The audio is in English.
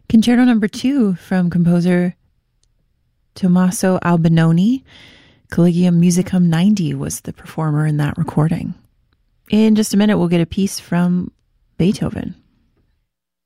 Concerto number 2 from composer Tommaso Albinoni. Collegium Musicum 90 was the performer in that recording. In just a minute, we'll get a piece from Beethoven.